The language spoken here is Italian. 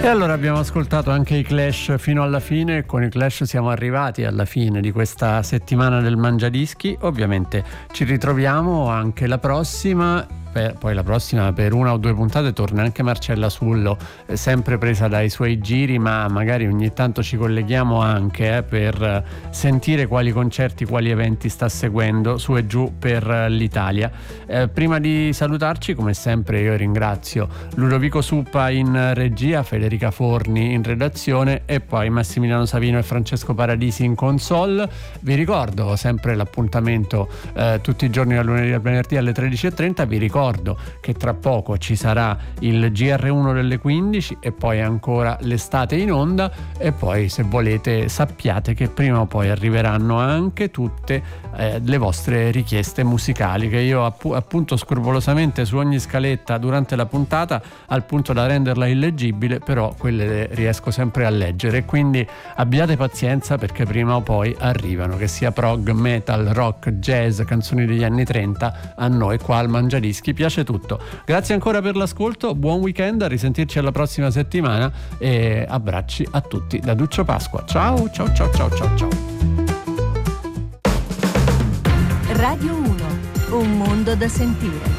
E allora abbiamo ascoltato anche i Clash fino alla fine. Con i Clash siamo arrivati alla fine di questa settimana del Mangiadischi. Ovviamente ci ritroviamo anche la prossima. Poi la prossima, per una o due puntate, torna anche Marcella Sullo, sempre presa dai suoi giri, ma magari ogni tanto ci colleghiamo anche per sentire quali concerti, quali eventi sta seguendo su e giù per l'Italia. Prima di salutarci, come sempre, io ringrazio Ludovico Suppa in regia, Federica Forni in redazione e poi Massimiliano Savino e Francesco Paradisi in console. Vi ricordo sempre l'appuntamento tutti i giorni dal lunedì al venerdì alle 13:30. Vi ricordo che tra poco ci sarà il GR1 delle 15 e poi ancora l'estate in onda, e poi, se volete, sappiate che prima o poi arriveranno anche tutte le vostre richieste musicali, che io appunto scrupolosamente su ogni scaletta durante la puntata, al punto da renderla illeggibile, però quelle le riesco sempre a leggere, quindi abbiate pazienza, perché prima o poi arrivano, che sia prog, metal, rock, jazz, canzoni degli anni 30, a noi qua al Mangiadischi piace tutto. Grazie ancora per l'ascolto, buon weekend, a risentirci alla prossima settimana e abbracci a tutti da Duccio Pasqua. Ciao ciao ciao ciao ciao ciao. Radio 1, un mondo da sentire.